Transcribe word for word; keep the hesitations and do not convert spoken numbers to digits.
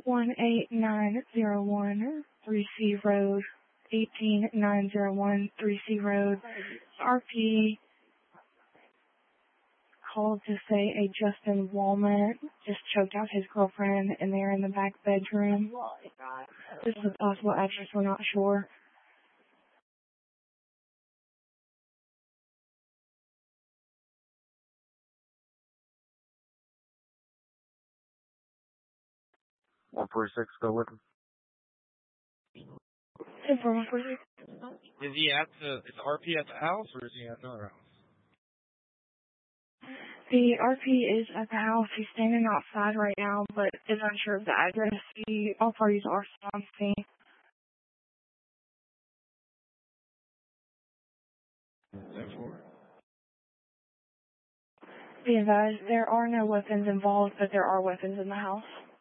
one eight nine zero one three C Road, eighteen nine zero one three C Road. R P called to say a Justin Walnut just choked out his girlfriend and they're in the back bedroom. This is a possible address, we're not sure. one four six, go with him. ten four one four six. Is he at the, is R P at the house or is he at another house? The R P is at the house. He's standing outside right now, but is unsure of the address. The, all parties are still on scene. ten four. Be advised, there are no weapons involved, but there are weapons in the house.